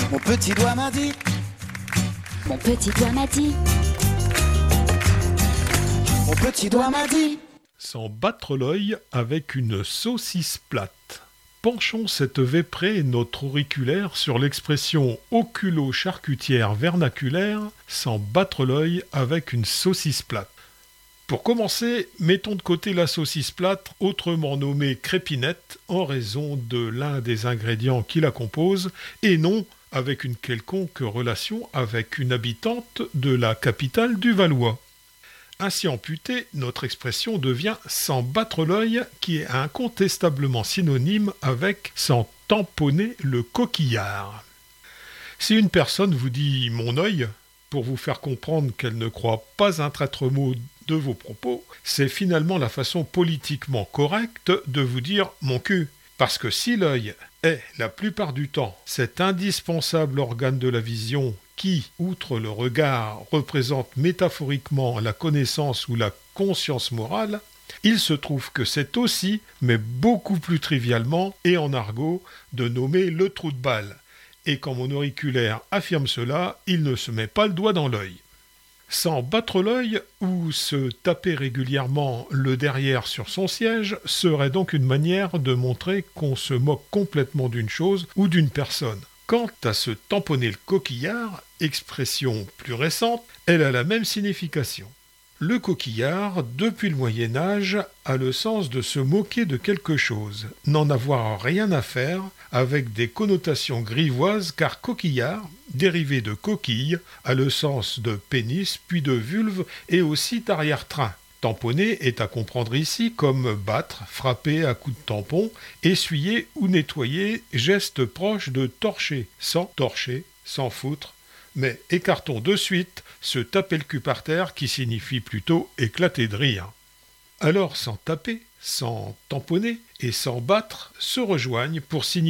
Mon petit doigt m'a dit. Mon petit doigt m'a dit. Mon petit doigt m'a dit. S'en battre l'œil avec une saucisse plate. Penchons cette véprée notre auriculaire sur l'expression oculo-charcutière vernaculaire, s'en battre l'œil avec une saucisse plate. Pour commencer, mettons de côté la saucisse plate, autrement nommée crépinette, en raison de l'un des ingrédients qui la composent, et non avec une quelconque relation avec une habitante de la capitale du Valois. Ainsi amputée, notre expression devient « s'en battre l'œil » qui est incontestablement synonyme avec « s'en tamponner le coquillard ». Si une personne vous dit « mon œil », pour vous faire comprendre qu'elle ne croit pas un traître mot de vos propos, c'est finalement la façon politiquement correcte de vous dire « mon cul ». Parce que si l'œil est, la plupart du temps, cet indispensable organe de la vision qui, outre le regard, représente métaphoriquement la connaissance ou la conscience morale, il se trouve que c'est aussi, mais beaucoup plus trivialement et en argot, de nommer le trou de balle. Et quand mon auriculaire affirme cela, il ne se met pas le doigt dans l'œil. S'en battre l'œil ou se taper régulièrement le derrière sur son siège serait donc une manière de montrer qu'on se moque complètement d'une chose ou d'une personne. Quant à se tamponner le coquillard, expression plus récente, elle a la même signification. Le coquillard, depuis le Moyen-Âge, a le sens de se moquer de quelque chose, n'en avoir rien à faire, avec des connotations grivoises, car coquillard, dérivé de coquille, a le sens de pénis, puis de vulve et aussi d'arrière-train. Tamponner est à comprendre ici comme battre, frapper à coups de tampon, essuyer ou nettoyer, geste proche de torcher, sans foutre, mais écartons de suite se taper le cul par terre qui signifie plutôt éclater de rire. Alors s'en taper, s'en tamponner et s'en battre se rejoignent pour signifier